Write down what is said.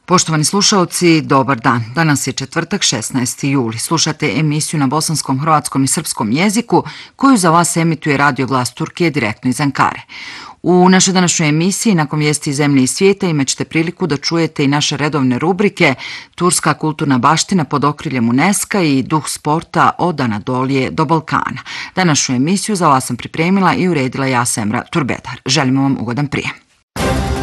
Poštovani slušaoci, dobar dan. Danas je četvrtak, 16. juli. Slušate emisiju na bosanskom, hrvatskom i srpskom jeziku koju za vas emituje Radio Glas Turkije direktno iz Ankare. U našoj današnjoj emisiji, nakon vijesti iz zemlje i svijeta, imat ćete priliku da čujete i naše redovne rubrike Turska kulturna baština pod okriljem UNESCO i duh sporta od Anadolije do Balkana. Današnju emisiju za vas sam pripremila i uredila ja, Semra Turbedar. Želimo vam ugodan prijem.